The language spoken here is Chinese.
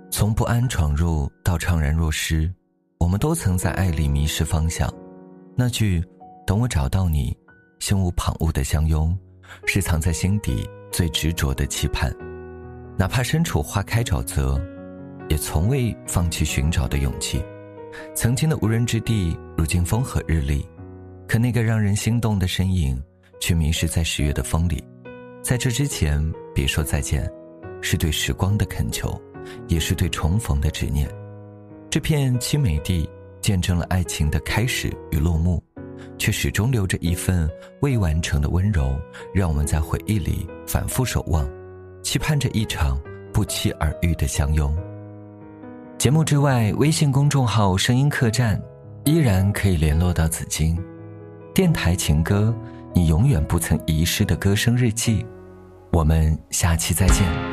从不安闯入到怅然若失，我们都曾在爱里迷失方向。那句等我找到你，心无旁骛的相拥，是藏在心底最执着的期盼。哪怕身处花开沼泽，也从未放弃寻找的勇气。曾经的无人之地，如今风和日丽，可那个让人心动的身影却迷失在10月的风里。在这之前别说再见，是对时光的恳求，也是对重逢的执念。这片凄美地见证了爱情的开始与落幕，却始终留着一份未完成的温柔，让我们在回忆里反复守望，期盼着一场不期而遇的相拥。节目之外，微信公众号声音客栈依然可以联络到紫金。电台情歌，你永远不曾遗失的歌声日记。我们下期再见。